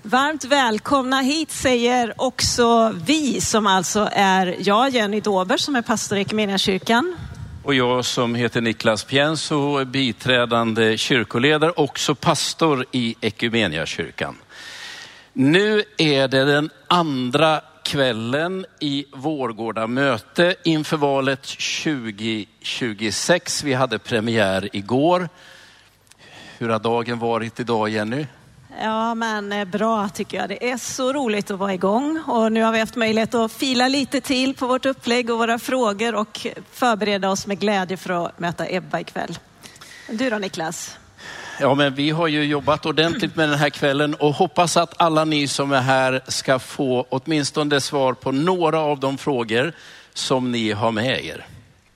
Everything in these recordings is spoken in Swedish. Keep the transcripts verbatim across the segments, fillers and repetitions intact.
Varmt välkomna hit säger också vi som alltså är jag, Jenny Dober, som är pastor i Equmeniakyrkan. Och jag som heter Niklas Pienso, biträdande kyrkoledare, också pastor i Equmeniakyrkan. Nu är det den andra kvällen i Vårgårda möte inför valet tjugo tjugosex. Vi hade premiär igår. Hur har dagen varit idag, Jenny? Ja, men bra tycker jag. Det är så roligt att vara igång. Och nu har vi haft möjlighet att fila lite till på vårt upplägg och våra frågor och förbereda oss med glädje för att möta Ebba ikväll. Du då, Niklas? Ja, men vi har ju jobbat ordentligt med den här kvällen och hoppas att alla ni som är här ska få åtminstone svar på några av de frågor som ni har med er.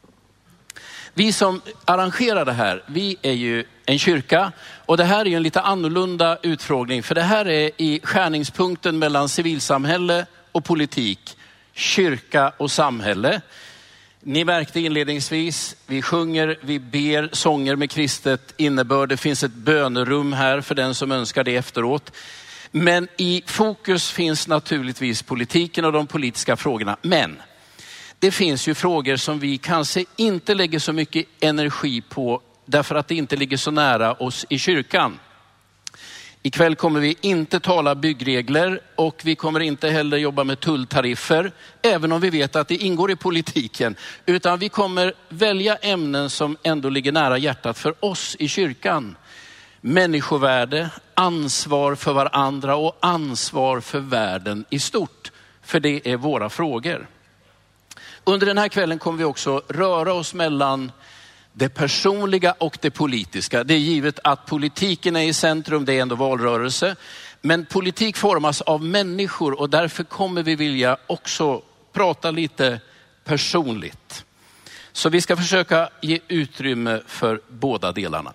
Vi som arrangerar det här, vi är ju en kyrka och det här är ju en lite annorlunda utfrågning, för det här är i skärningspunkten mellan civilsamhälle och politik, kyrka och samhälle. Ni märkte inledningsvis, vi sjunger, vi ber sånger med kristet innebörd. Det finns ett bönerum här för den som önskar det efteråt. Men i fokus finns naturligtvis politiken och de politiska frågorna. Men det finns ju frågor som vi kanske inte lägger så mycket energi på därför att det inte ligger så nära oss i kyrkan. Ikväll kommer vi inte tala byggregler och vi kommer inte heller jobba med tulltariffer, även om vi vet att det ingår i politiken. Utan vi kommer välja ämnen som ändå ligger nära hjärtat för oss i kyrkan. Människovärde, ansvar för varandra och ansvar för världen i stort. För det är våra frågor. Under den här kvällen kommer vi också röra oss mellan det personliga och det politiska. Det är givet att politiken är i centrum, det är ändå valrörelse. Men politik formas av människor och därför kommer vi vilja också prata lite personligt. Så vi ska försöka ge utrymme för båda delarna.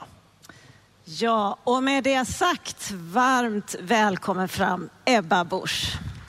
Ja, och med det sagt, varmt välkommen fram Ebba Busch.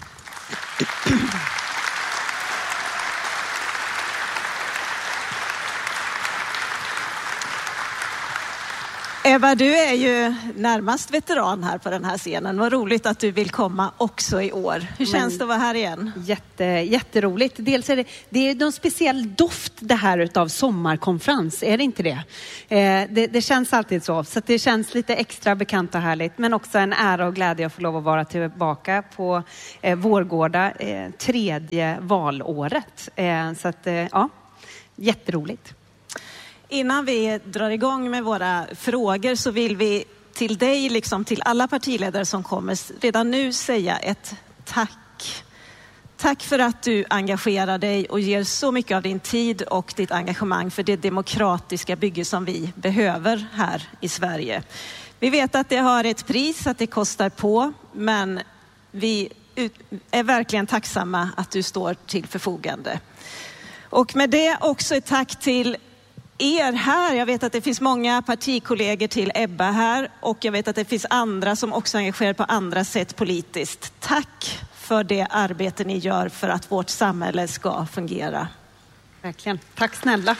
Ebba, du är ju närmast veteran här på den här scenen. Vad roligt att du vill komma också i år. Hur känns Men, det att vara här igen? Jätte, jätteroligt. Dels är det, det är någon speciell doft det här utav sommarkonferens, är det inte det? Eh, det, det känns alltid så. Så det känns lite extra bekant och härligt. Men också en ära och glädje att få lov att vara tillbaka på eh, Vårgårda eh, tredje valåret. Eh, så att, eh, ja, jätteroligt. Innan vi drar igång med våra frågor så vill vi till dig, liksom till alla partiledare som kommer, redan nu säga ett tack. Tack för att du engagerar dig och ger så mycket av din tid och ditt engagemang för det demokratiska bygge som vi behöver här i Sverige. Vi vet att det har ett pris, att det kostar på, men vi är verkligen tacksamma att du står till förfogande. Och med det också ett tack till er här. Jag vet att det finns många partikollegor till Ebba här och jag vet att det finns andra som också engagerar på andra sätt politiskt. Tack för det arbete ni gör för att vårt samhälle ska fungera. Verkligen. Tack snälla.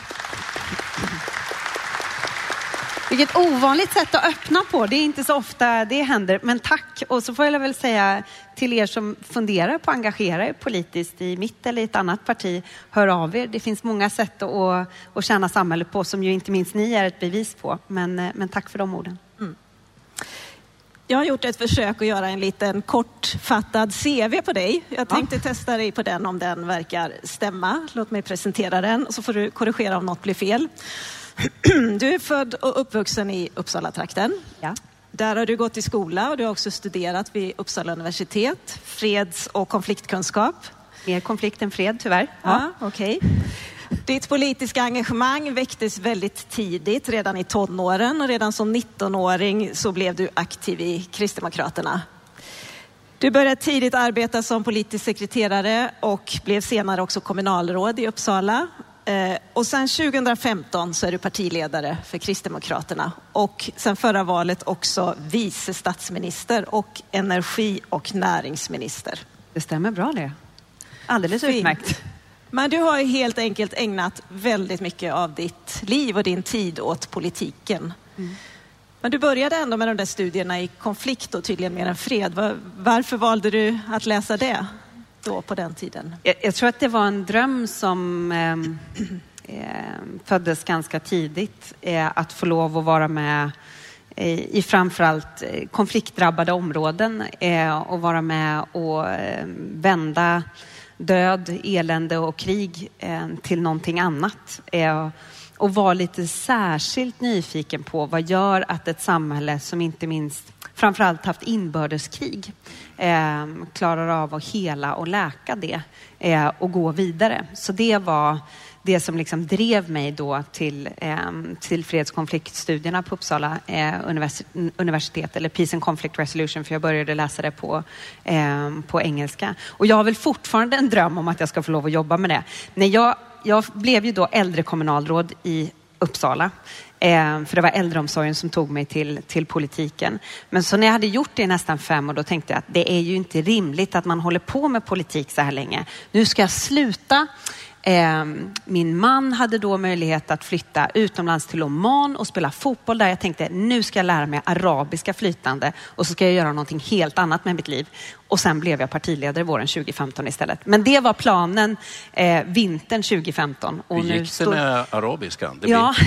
Vilket ovanligt sätt att öppna på. Det är inte så ofta det händer. Men tack. Och så får jag väl säga till er som funderar på att engagera er politiskt i mitt eller ett annat parti. Hör av er. Det finns många sätt att, att tjäna samhället på som ju inte minst ni är ett bevis på. Men, men tack för de orden. Mm. Jag har gjort ett försök att göra en liten kortfattad C V på dig. Jag tänkte ja. testa dig på den om den verkar stämma. Låt mig presentera den och så får du korrigera om något blir fel. Du är född och uppvuxen i Uppsala-trakten. Ja. Där har du gått i skola och du har också studerat vid Uppsala universitet. Freds- och konfliktkunskap. Mer konflikt än fred, tyvärr. Ja, ja okej. Okay. Ditt politiska engagemang väcktes väldigt tidigt, redan i tonåren. Och redan som nittonåring så blev du aktiv i Kristdemokraterna. Du började tidigt arbeta som politisk sekreterare och blev senare också kommunalråd i Uppsala. Och sen tjugohundrafemton så är du partiledare för Kristdemokraterna och sen förra valet också vice statsminister och energi- och näringsminister. Det stämmer bra det. Alldeles Fint. Utmärkt. Men du har ju helt enkelt ägnat väldigt mycket av ditt liv och din tid åt politiken. Mm. Men du började ändå med de där studierna i konflikt och tydligen mer än fred. Var, varför valde du att läsa det då på den tiden? Jag, jag tror att det var en dröm som eh, eh, föddes ganska tidigt. Eh, att få lov att vara med eh, i framförallt konfliktdrabbade områden eh, och vara med och eh, vända död, elände och krig eh, till någonting annat. Eh, och var lite särskilt nyfiken på vad gör att ett samhälle som inte minst framförallt haft inbördeskrig eh, klarar av att hela och läka det eh, och gå vidare. Så det var det som liksom drev mig då till, eh, till fredskonfliktstudierna på Uppsala eh, univers- universitet, eller Peace and Conflict Resolution, för jag började läsa det på, eh, på engelska. Och jag har väl fortfarande en dröm om att jag ska få lov att jobba med det. När jag, jag blev ju då äldre kommunalråd i Uppsala. Eh, för det var äldreomsorgen som tog mig till, till politiken. Men så när jag hade gjort det i nästan fem år, då tänkte jag att det är ju inte rimligt att man håller på med politik så här länge. Nu ska jag sluta. Eh, min man hade då möjlighet att flytta utomlands till Oman och spela fotboll där. Jag tänkte, nu ska jag lära mig arabiska flytande och så ska jag göra någonting helt annat med mitt liv. Och sen blev jag partiledare våren tjugo femton istället. Men det var planen eh, vintern tjugo femton. Och Hur gick nu det står... med arabiskan? Det Ja,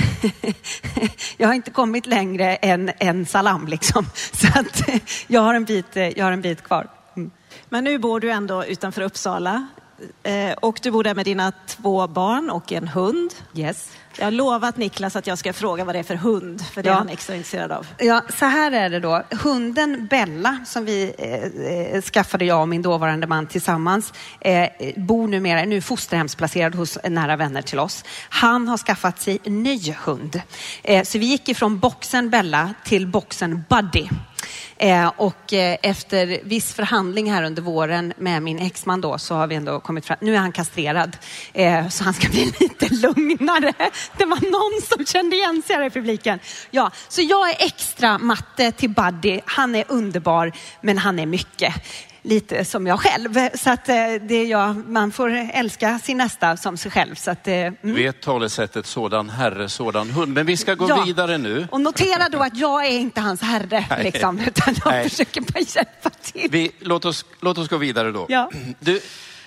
jag har inte kommit längre än en salam liksom. Så att jag har en bit, jag har en bit kvar. Mm. Men nu bor du ändå utanför Uppsala. Eh, och du bor där med dina två barn och en hund. Yes. Jag har lovat Niklas att jag ska fråga vad det är för hund, för det Ja. är han extra intresserad av. Ja, så här är det då. Hunden Bella som vi eh, skaffade, jag och min dåvarande man tillsammans, eh, bor numera, nu fosterhemsplacerad hos nära vänner till oss. Han har skaffat sig en ny hund. Eh, så vi gick ifrån boxen Bella till boxen Buddy. Eh, och eh, efter viss förhandling här under våren med min exman då, så har vi ändå kommit fram. Nu är han kastrerad, eh, så han ska bli lite lugnare. Det var någon som kände igen sig här i publiken. Ja, så jag är extra matte till Buddy. Han är underbar, men han är mycket. Lite som jag själv. Så att eh, det är jag, man får älska sin nästa som sig själv. Så att, eh, mm. Vet talesättet sådan herre, sådan hund. Men vi ska gå Ja. vidare nu. Och notera då att jag är inte hans herre, Nej. liksom, utan jag Nej. försöker bara hjälpa till. Vi, låt, oss, låt oss gå vidare då. Ja. Du,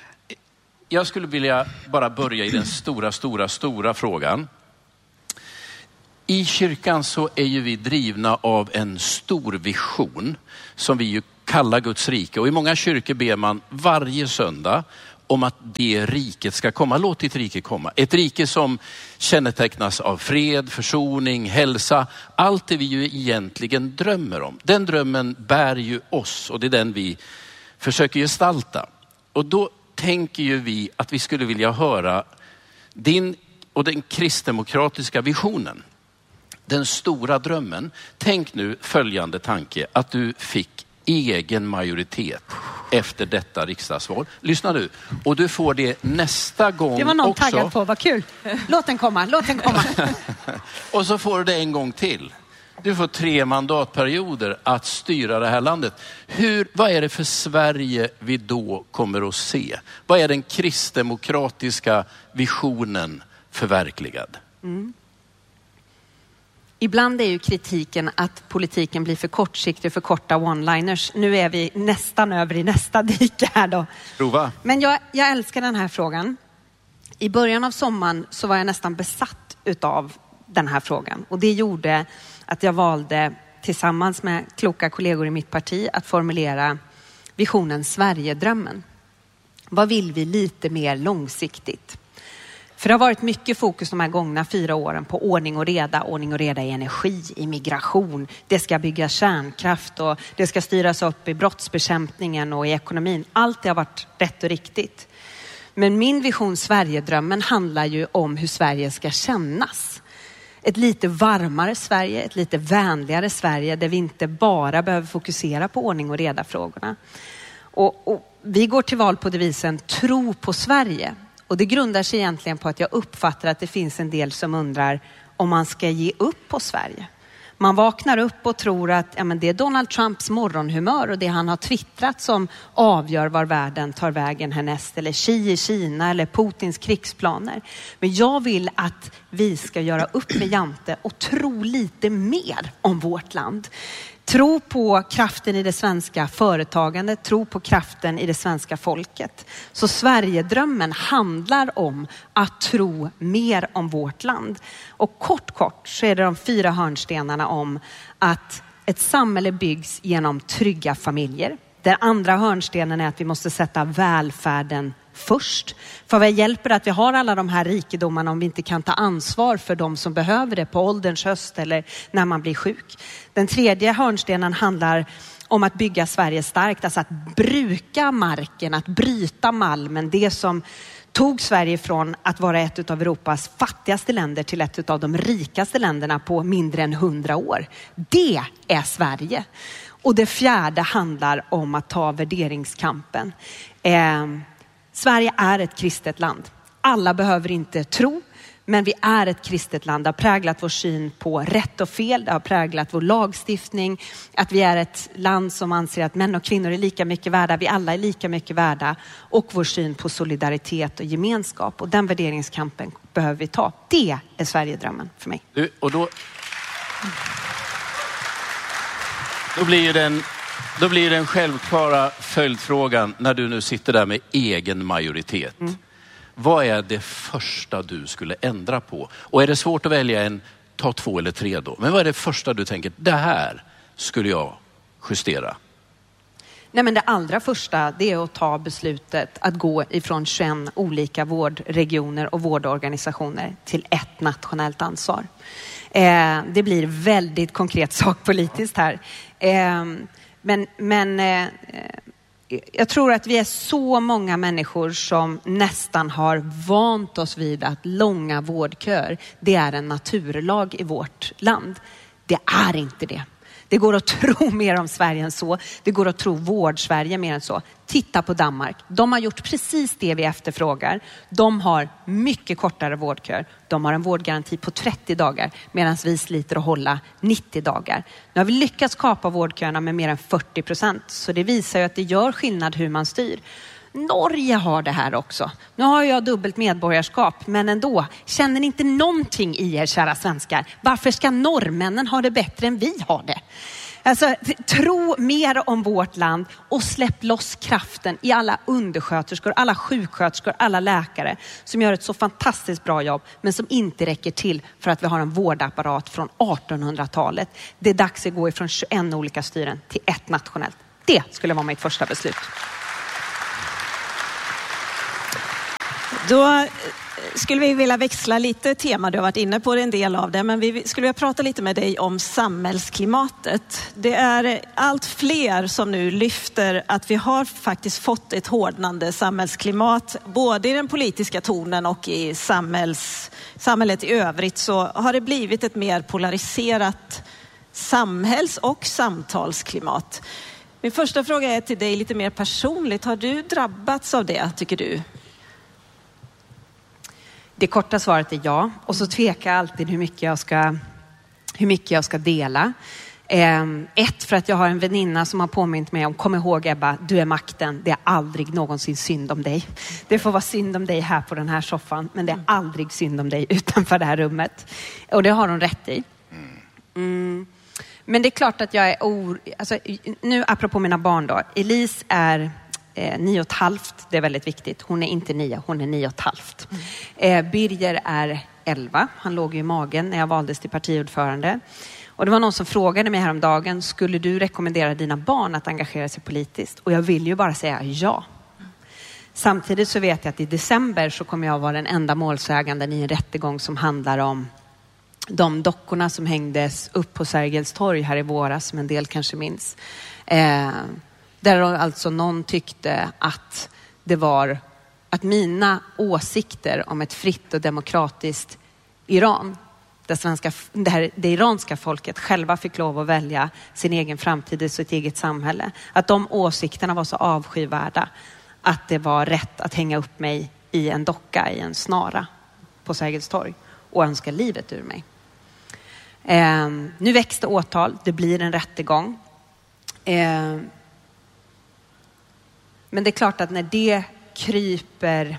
jag skulle vilja bara börja i den stora, stora, stora frågan. I kyrkan så är ju vi drivna av en stor vision som vi ju kallar Guds rike. Och i många kyrkor ber man varje söndag om att det riket ska komma. Låt ditt rike komma. Ett rike som kännetecknas av fred, försoning, hälsa. Allt det vi ju egentligen drömmer om. Den drömmen bär ju oss och det är den vi försöker gestalta. Och då tänker ju vi att vi skulle vilja höra din och den kristdemokratiska visionen. Den stora drömmen. Tänk nu följande tanke, att du fick egen majoritet efter detta riksdagsval. Lyssna nu. Och du får det nästa gång Det var någon också. taggad på, vad kul. Låt den komma, låt den komma. Och så får du det en gång till. Du får tre mandatperioder att styra det här landet. Hur, vad är det för Sverige vi då kommer att se? Vad är den kristdemokratiska visionen förverkligad? Mm. Ibland är ju kritiken att politiken blir för kortsiktig, för korta one-liners. Nu är vi nästan över i nästa dike här då. Prova. Men jag, jag älskar den här frågan. I början av sommaren så var jag nästan besatt utav den här frågan. Och det gjorde att jag valde tillsammans med kloka kollegor i mitt parti att formulera visionen Sverigedrömmen. Vad vill vi lite mer långsiktigt? För det har varit mycket fokus de här gångna fyra åren på ordning och reda. Ordning och reda i energi, i migration. Det ska bygga kärnkraft och det ska styras upp i brottsbekämpningen och i ekonomin. Allt det har varit rätt och riktigt. Men min vision Sverigedrömmen handlar ju om hur Sverige ska kännas. Ett lite varmare Sverige, ett lite vänligare Sverige där vi inte bara behöver fokusera på ordning och reda frågorna. Och, och vi går till val på devisen tro på Sverige. Och det grundar sig egentligen på att jag uppfattar att det finns en del som undrar om man ska ge upp på Sverige. Man vaknar upp och tror att ja, men det är Donald Trumps morgonhumör och det han har twittrat som avgör var världen tar vägen härnäst. Eller Xi i Kina eller Putins krigsplaner. Men jag vill att vi ska göra upp med Jante och tro lite mer om vårt land. Tro på kraften i det svenska företagandet, tro på kraften i det svenska folket. Så Sverigedrömmen handlar om att tro mer om vårt land. Och kort kort så är det de fyra hörnstenarna om att ett samhälle byggs genom trygga familjer. Den andra hörnstenen är att vi måste sätta välfärden först. För vad hjälper det att vi har alla de här rikedomarna om vi inte kan ta ansvar för de som behöver det på ålderns höst eller när man blir sjuk. Den tredje hörnstenen handlar om att bygga Sverige starkt. Alltså att bruka marken, att bryta malmen. Det som tog Sverige från att vara ett av Europas fattigaste länder till ett av de rikaste länderna på mindre än hundra år. Det är Sverige. Och det fjärde handlar om att ta värderingskampen. Eh, Sverige är ett kristet land. Alla behöver inte tro, men vi är ett kristet land. Det har präglat vår syn på rätt och fel. Det har präglat vår lagstiftning. Att vi är ett land som anser att män och kvinnor är lika mycket värda. Vi alla är lika mycket värda. Och vår syn på solidaritet och gemenskap. Och den värderingskampen behöver vi ta. Det är Sverigedrömmen för mig. Du, och då... Då blir ju den, då blir den självklara följdfrågan när du nu sitter där med egen majoritet. Mm. Vad är det första du skulle ändra på? Och är det svårt att välja en, ta två eller tre då. Men vad är det första du tänker, det här skulle jag justera? Nej, men det allra första det är att ta beslutet att gå ifrån tjugoett olika vårdregioner och vårdorganisationer till ett nationellt ansvar. Eh, det blir väldigt konkret sakpolitiskt här. Eh, men men eh, jag tror att vi är så många människor som nästan har vant oss vid att långa vårdköer, det är en naturlag i vårt land. Det är inte det. Det går att tro mer om Sverige än så. Det går att tro vård-Sverige mer än så. Titta på Danmark. De har gjort precis det vi efterfrågar. De har mycket kortare vårdköer. De har en vårdgaranti på trettio dagar medan vi sliter att hålla nittio dagar. Nu har vi lyckats kapa vårdköerna med mer än fyrtio procent. Så det visar ju att det gör skillnad hur man styr. Norge har det här också. Nu har jag dubbelt medborgarskap, men ändå. Känner ni inte någonting i er, kära svenskar? Varför ska norrmännen ha det bättre än vi har det? Alltså, tro mer om vårt land och släpp loss kraften i alla undersköterskor, alla sjuksköterskor, alla läkare som gör ett så fantastiskt bra jobb men som inte räcker till för att vi har en vårdapparat från artonhundratalet. Det är dags att gå ifrån tjugoett olika styren till ett nationellt. Det skulle vara mitt första beslut. Då skulle vi vilja växla lite tema. Du har varit inne på en del av det, men vi skulle vilja prata lite med dig om samhällsklimatet. Det är allt fler som nu lyfter att vi har faktiskt fått ett hårdnande samhällsklimat. Både i den politiska tonen och i samhälls, samhället i övrigt så har det blivit ett mer polariserat samhälls- och samtalsklimat. Min första fråga är till dig lite mer personligt. Har du drabbats av det, tycker du? Det korta svaret är ja. Och så tvekar jag alltid hur mycket jag ska, hur mycket jag ska dela. Eh, ett, för att jag har en väninna som har påmint mig om, kom ihåg Ebba, du är makten. Det är aldrig någonsin synd om dig. Det får vara synd om dig här på den här soffan. Men det är aldrig synd om dig utanför det här rummet. Och det har hon rätt i. Mm. Men det är klart att jag är or... Alltså, nu apropå mina barn då. Elise är... Eh, nio och ett halvt, det är väldigt viktigt. Hon är inte nio, hon är nio och ett halvt. Mm. Eh, Birger är elva. Han låg ju i magen när jag valdes till partiordförande. Och det var någon som frågade mig häromdagen, skulle du rekommendera dina barn att engagera sig politiskt? Och jag vill ju bara säga ja. Mm. Samtidigt så vet jag att i december så kommer jag vara den enda målsäganden i en rättegång som handlar om de dockorna som hängdes upp på Sergels torg här i våras, som en del kanske minns. Eh, Där alltså någon tyckte att det var att mina åsikter om ett fritt och demokratiskt Iran, där svenska, där det iranska folket själva fick lov att välja sin egen framtid i sitt eget samhälle, att de åsikterna var så avskyvärda att det var rätt att hänga upp mig i en docka, i en snara på Sergels torg och önska livet ur mig. Eh, nu växte åtal, det blir en rättegång. Eh, men det är klart att när det kryper...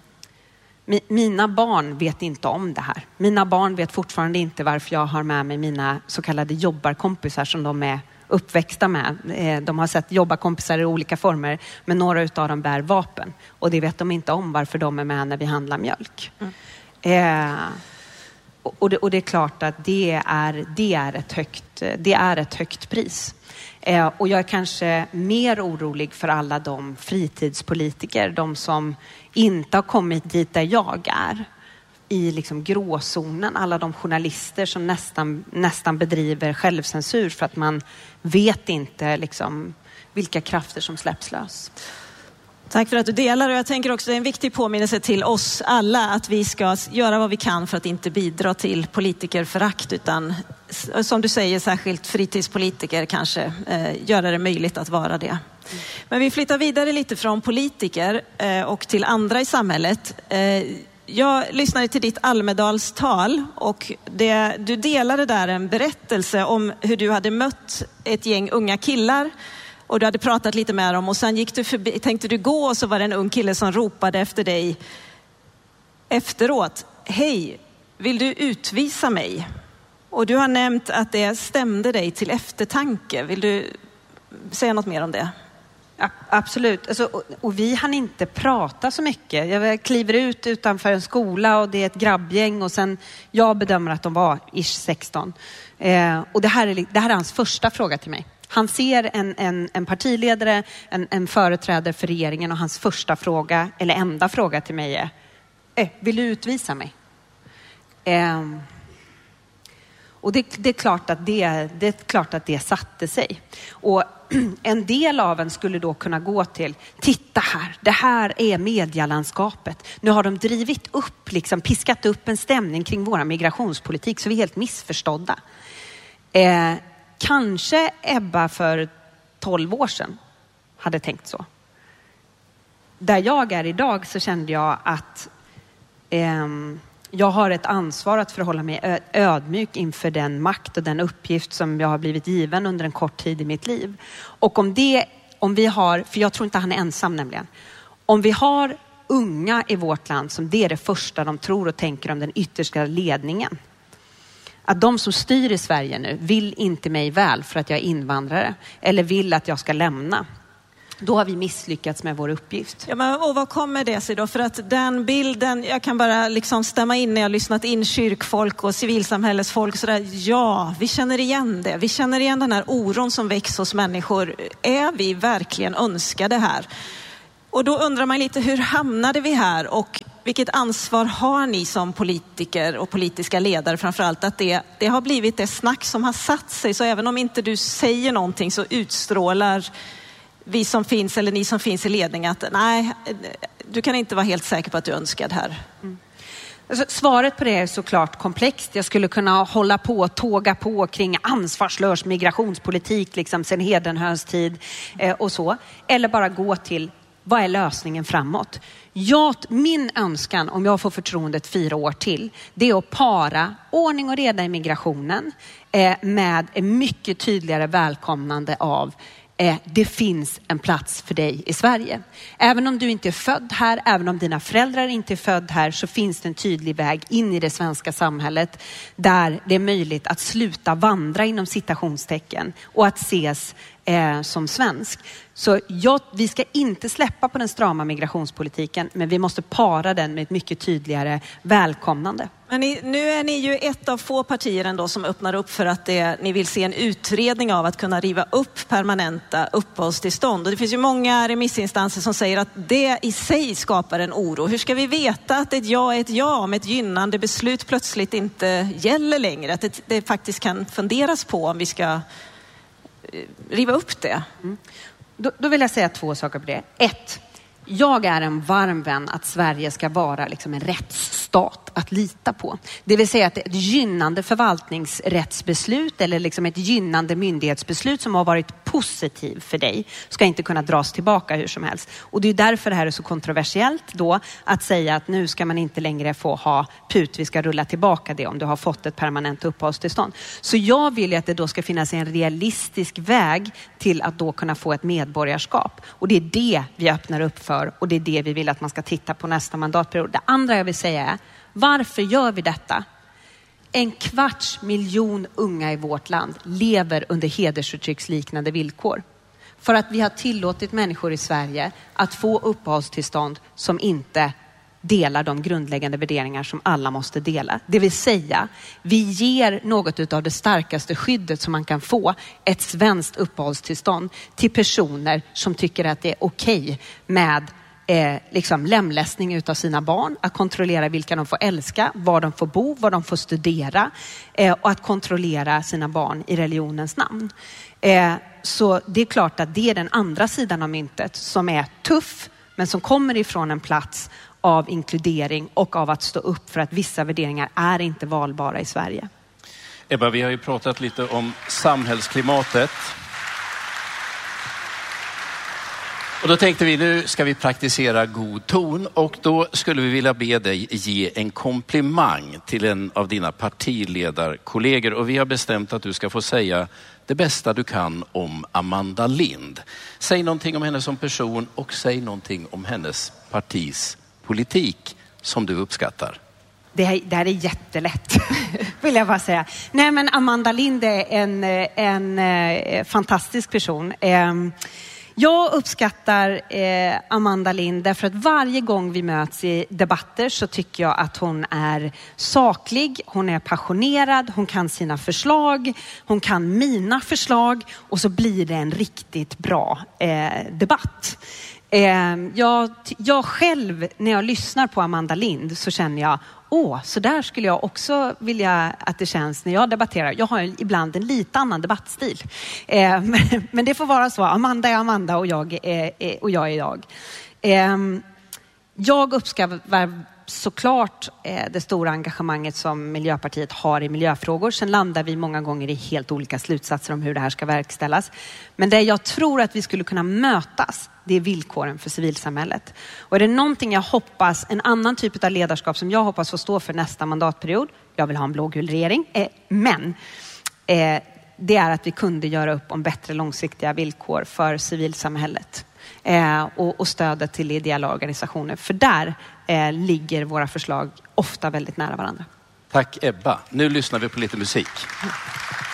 Mina barn vet inte om det här. Mina barn vet fortfarande inte varför jag har med mig mina så kallade jobbarkompisar som de är uppväxta med. De har sett jobbarkompisar i olika former, men några utav dem bär vapen. Och det vet de inte om varför de är med när vi handlar mjölk. Mm. Eh, och, det, och det är klart att det är, det är, ett, högt, det är ett högt pris. Eh, och jag är kanske mer orolig för alla de fritidspolitiker, de som inte har kommit dit där jag är, i liksom gråzonen. Alla de journalister som nästan, nästan bedriver självcensur för att man vet inte liksom vilka krafter som släpps lös. Tack för att du delar, och jag tänker också att det är en viktig påminnelse till oss alla att vi ska göra vad vi kan för att inte bidra till politikerförakt, utan som du säger, särskilt fritidspolitiker kanske eh, göra det möjligt att vara det. Mm. Men vi flyttar vidare lite från politiker eh, och till andra i samhället. Eh, jag lyssnade till ditt Almedalstal och det, du delade där en berättelse om hur du hade mött ett gäng unga killar. Och du hade pratat lite med dem och sen gick du förbi, tänkte du gå, och så var det en ung kille som ropade efter dig efteråt: hej, vill du utvisa mig? Och du har nämnt att det stämde dig till eftertanke. Vill du säga något mer om det? Ja, absolut. Alltså, och, och vi hann inte prata så mycket. Jag kliver ut utanför en skola och det är ett grabbgäng, och sen jag bedömer att de var ish sexton. Eh, och det här, är, det här är hans första fråga till mig. Han ser en, en, en partiledare, en, en företrädare för regeringen, och hans första fråga, eller enda fråga till mig är: eh, vill du utvisa mig? Eh, och det, det, är klart att det, det är klart att det satte sig. Och en del av en skulle då kunna gå till: titta här, det här är medialandskapet. Nu har de drivit upp, liksom piskat upp en stämning kring våra migrationspolitik så vi är helt missförstådda. Eh, Kanske Ebba för tolv år sedan hade tänkt så. Där jag är idag så kände jag att eh, jag har ett ansvar att förhålla mig ödmjuk inför den makt och den uppgift som jag har blivit given under en kort tid i mitt liv. Och om det, om vi har, för jag tror inte han är ensam nämligen. Om vi har unga i vårt land som det är det första de tror och tänker om den yttersta ledningen. Att de som styr i Sverige nu vill inte mig väl för att jag är invandrare, eller vill att jag ska lämna. Då har vi misslyckats med vår uppgift. Ja, men, och vad kommer det sig då? För att den bilden, jag kan bara liksom stämma in när jag har lyssnat in kyrkfolk och civilsamhällesfolk. Så där, ja, vi känner igen det. Vi känner igen den här oron som väcks hos människor. Är vi verkligen önskade här? Och då undrar man lite, hur hamnade vi här? Och vilket ansvar har ni som politiker och politiska ledare framförallt, att det, det har blivit det snack som har satt sig. Så även om inte du säger någonting så utstrålar vi som finns, eller ni som finns i ledning, att nej, du kan inte vara helt säker på att du är önskad här. Mm. Alltså, svaret på det är såklart komplext. Jag skulle kunna hålla på och tåga på kring ansvarslös migrationspolitik liksom sedan Hedenhös tid eh, och så. Eller bara gå till: vad är lösningen framåt? Jag, min önskan, om jag får förtroendet fyra år till, det är att para ordning och reda i migrationen eh, med en mycket tydligare välkomnande av eh, det finns en plats för dig i Sverige. Även om du inte är född här, även om dina föräldrar inte är född här, så finns det en tydlig väg in i det svenska samhället där det är möjligt att sluta vandra inom citationstecken och att ses eh, som svensk. Så ja, vi ska inte släppa på den strama migrationspolitiken, men vi måste para den med ett mycket tydligare välkomnande. Men ni, nu är ni ju ett av få partier ändå som öppnar upp för att det, ni vill se en utredning av att kunna riva upp permanenta uppehållstillstånd. Och det finns ju många remissinstanser som säger att det i sig skapar en oro. Hur ska vi veta att ett ja är ett ja om ett gynnande beslut plötsligt inte gäller längre? Att det, det faktiskt kan funderas på om vi ska riva upp det. Mm. Då, då vill jag säga två saker på det. Ett, jag är en varm vän att Sverige ska vara liksom en rättsstat att lita på. Det vill säga att ett gynnande förvaltningsrättsbeslut eller liksom ett gynnande myndighetsbeslut som har varit positiv för dig ska inte kunna dras tillbaka hur som helst. Och det är därför det här är så kontroversiellt då att säga att nu ska man inte längre få ha P U T, vi ska rulla tillbaka det om du har fått ett permanent uppehållstillstånd. Så jag vill ju att det då ska finnas en realistisk väg till att då kunna få ett medborgarskap. Och det är det vi öppnar upp för och det är det vi vill att man ska titta på nästa mandatperiod. Det andra jag vill säga är, varför gör vi detta? En kvarts miljon unga i vårt land lever under hedersförtrycksliknande villkor. För att vi har tillåtit människor i Sverige att få uppehållstillstånd som inte delar de grundläggande värderingar som alla måste dela. Det vill säga, vi ger något av det starkaste skyddet som man kan få, ett svenskt uppehållstillstånd, till personer som tycker att det är okej med Eh, liksom lämläsning utav sina barn, att kontrollera vilka de får älska, var de får bo, var de får studera eh, och att kontrollera sina barn i religionens namn. Eh, så det är klart att det är den andra sidan av myntet som är tuff men som kommer ifrån en plats av inkludering och av att stå upp för att vissa värderingar är inte valbara i Sverige. Ebba, vi har ju pratat lite om samhällsklimatet. Och då tänkte vi, nu ska vi praktisera god ton och då skulle vi vilja be dig ge en komplimang till en av dina partiledarkollegor. Och vi har bestämt att du ska få säga det bästa du kan om Amanda Lind. Säg någonting om henne som person och säg någonting om hennes partis politik som du uppskattar. Det här, det här är jättelätt, vill jag bara säga. Nej, men Amanda Lind är en, en, en fantastisk person. Jag uppskattar eh, Amanda Lind därför att varje gång vi möts i debatter så tycker jag att hon är saklig, hon är passionerad, hon kan sina förslag, hon kan mina förslag och så blir det en riktigt bra eh, debatt. Eh, jag, jag själv, när jag lyssnar på Amanda Lind så känner jag, åh, så där skulle jag också vilja att det känns när jag debatterar. Jag har ibland en lite annan debattstil. Eh, men, men det får vara så. Amanda är Amanda och jag är, är, och jag är jag. Eh, jag uppskattar såklart eh, det stora engagemanget som Miljöpartiet har i miljöfrågor. Sen landar vi många gånger i helt olika slutsatser om hur det här ska verkställas. Men det jag tror att vi skulle kunna mötas, det är villkoren för civilsamhället. Och är det någonting jag hoppas, en annan typ av ledarskap som jag hoppas få stå för nästa mandatperiod, jag vill ha en blågul regering, eh, men eh, det är att vi kunde göra upp om bättre långsiktiga villkor för civilsamhället. Eh, och, och stödet till ideella organisationer. För där eh, ligger våra förslag ofta väldigt nära varandra. Tack Ebba. Nu lyssnar vi på lite musik.